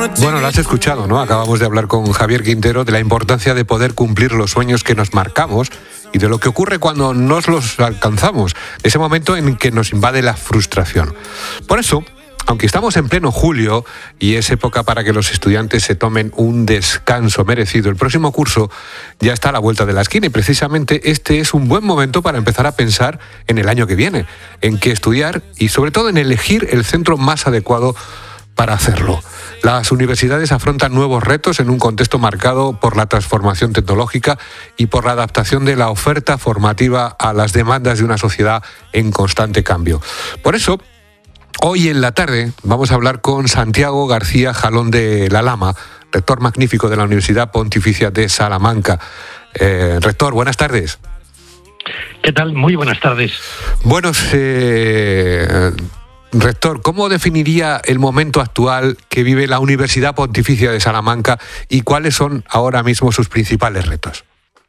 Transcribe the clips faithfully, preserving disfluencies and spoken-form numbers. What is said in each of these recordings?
Bueno, lo has escuchado, ¿no? Acabamos de hablar con Javier Quintero de la importancia de poder cumplir los sueños que nos marcamos y de lo que ocurre cuando nos los alcanzamos, ese momento en que nos invade la frustración. Por eso, aunque estamos en pleno julio y es época para que los estudiantes se tomen un descanso merecido, el próximo curso ya está a la vuelta de la esquina y precisamente este es un buen momento para empezar a pensar en el año que viene, en qué estudiar y sobre todo en elegir el centro más adecuado para hacerlo. Las universidades afrontan nuevos retos en un contexto marcado por la transformación tecnológica y por la adaptación de la oferta formativa a las demandas de una sociedad en constante cambio. Por eso, hoy en la tarde vamos a hablar con Santiago García Jalón de la Lama, rector magnífico de la Universidad Pontificia de Salamanca. Eh, rector, buenas tardes. ¿Qué tal? Muy buenas tardes. Bueno, eh, rector, ¿cómo definiría el momento actual que vive la Universidad Pontificia de Salamanca y cuáles son ahora mismo sus principales retos?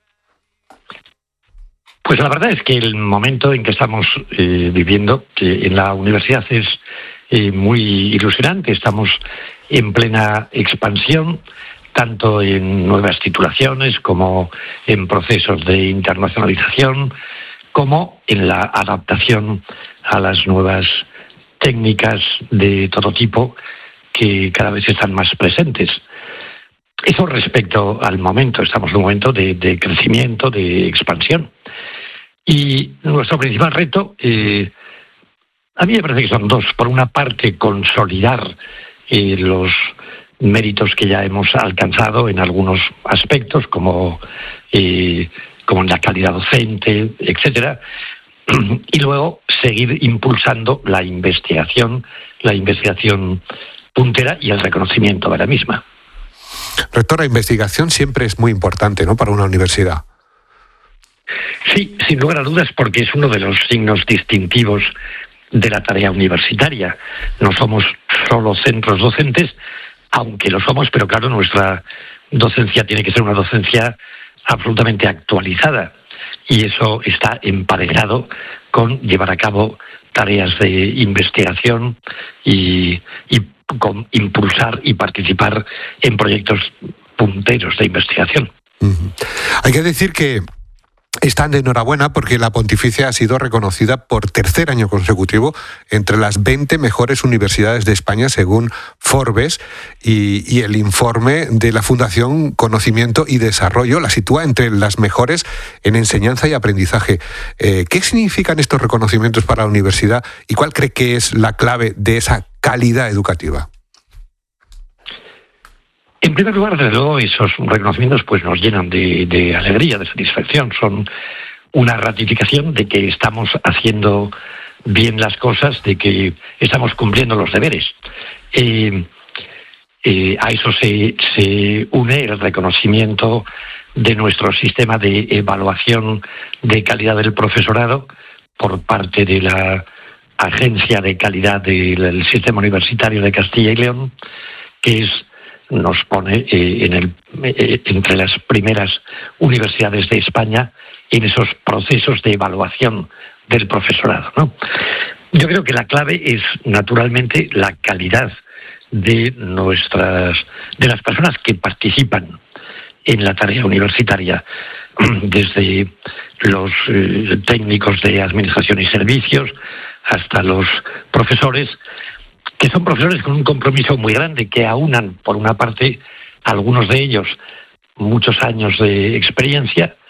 Pues la verdad es que el momento en que estamos eh, viviendo que en la universidad es eh, muy ilusionante. Estamos en plena expansión, tanto en nuevas titulaciones como en procesos de internacionalización, como en la adaptación a las nuevas técnicas de todo tipo que cada vez están más presentes. Eso respecto al momento. Estamos en un momento de, de crecimiento, de expansión. Y nuestro principal reto, eh, a mí me parece que son dos. Por una parte, consolidar eh, los méritos que ya hemos alcanzado en algunos aspectos, como, eh, como en la calidad docente, etcétera. Y luego seguir impulsando la investigación, la investigación puntera y el reconocimiento de la misma. Rector, la investigación siempre es muy importante, ¿no?, para una universidad. Sí, sin lugar a dudas, porque es uno de los signos distintivos de la tarea universitaria. No somos solo centros docentes, aunque lo somos, pero claro, nuestra docencia tiene que ser una docencia absolutamente actualizada. Y eso está emparejado con llevar a cabo tareas de investigación y, y con impulsar y participar en proyectos punteros de investigación. Uh-huh. Hay que decir que están de enhorabuena porque la Pontificia ha sido reconocida por tercer año consecutivo entre las veinte mejores universidades de España según Forbes y, y el informe de la Fundación Conocimiento y Desarrollo la sitúa entre las mejores en enseñanza y aprendizaje. Eh, ¿Qué significan estos reconocimientos para la universidad y cuál cree que es la clave de esa calidad educativa? En primer lugar, desde luego, esos reconocimientos pues nos llenan de, de alegría, de satisfacción. Son una ratificación de que estamos haciendo bien las cosas, de que estamos cumpliendo los deberes. Eh, eh, a eso se, se une el reconocimiento de nuestro sistema de evaluación de calidad del profesorado por parte de la Agencia de Calidad del Sistema Universitario de Castilla y León, que es nos pone eh, en el, eh, entre las primeras universidades de España en esos procesos de evaluación del profesorado, ¿no? Yo creo que la clave es, naturalmente, la calidad de nuestras, de las personas que participan en la tarea universitaria, desde los eh, técnicos de administración y servicios hasta los profesores, que son profesores con un compromiso muy grande, que aunan, por una parte, algunos de ellos muchos años de experiencia